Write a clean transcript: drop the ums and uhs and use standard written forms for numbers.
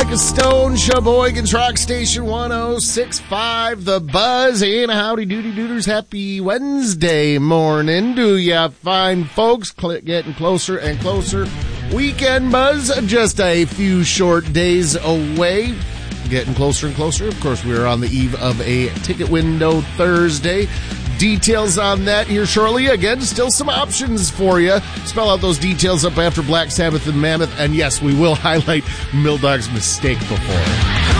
like a stone, Sheboygan's Rock Station 106.5, The Buzz, and howdy doody dooders. Happy Wednesday morning to ya fine folks, getting closer and closer. Weekend Buzz, just a few short days away, getting closer and closer. Of course, we are on the eve of a ticket window Thursday. Details on that here shortly. Again, still some options for you. Spell out those details up after Black Sabbath and Mammoth. And yes, we will highlight Milldog's mistake before.